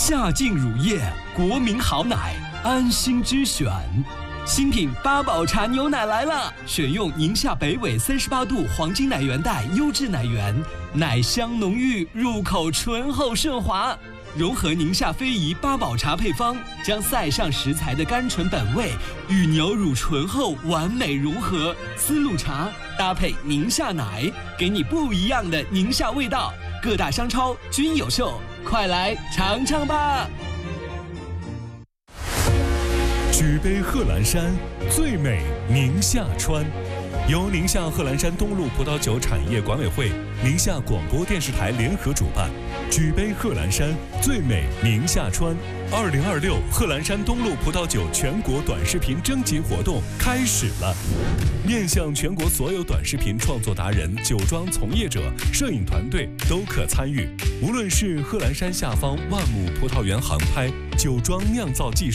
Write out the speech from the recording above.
夏劲乳业，国民好奶，安心之选。新品八宝茶牛奶来了，选用宁夏北纬38度黄金奶源带优质奶源，奶香浓郁，入口醇厚顺滑。融合宁夏非遗八宝茶配方，将塞上食材的甘醇本味与牛乳醇厚完美融合。丝路茶搭配宁夏奶，给你不一样的宁夏味道。各大商超均有售，快来尝尝吧！ 举杯贺兰山，最美宁夏川。由宁夏贺兰山东路葡萄酒产业管委会、宁夏广播电视台联合主办，举杯贺兰山，最美宁夏川。2026贺兰山东路葡萄酒全国短视频征集活动开始了，面向全国所有短视频创作达人、酒庄从业者、摄影团队都可参与。无论是贺兰山下方万亩葡萄园航拍、酒庄酿造技术。